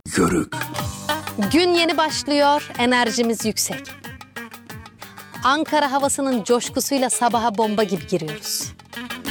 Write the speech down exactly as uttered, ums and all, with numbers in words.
Yörük. Gün yeni başlıyor, enerjimiz yüksek. Ankara havasının coşkusuyla sabaha bomba gibi giriyoruz.